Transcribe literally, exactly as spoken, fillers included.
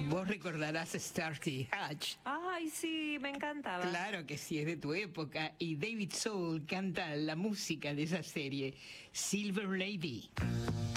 Vos recordarás Starsky Hutch. Ay, sí, me encantaba. Claro que sí, es de tu época. Y David Soul canta la música de esa serie, Silver Lady.